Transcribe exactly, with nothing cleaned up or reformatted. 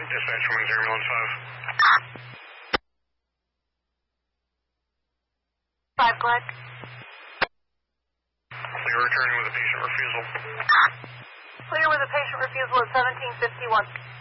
Dispatch one zero one five. Five, go ahead. Clear returning with a patient refusal. Clear with a patient refusal at seventeen fifty-one.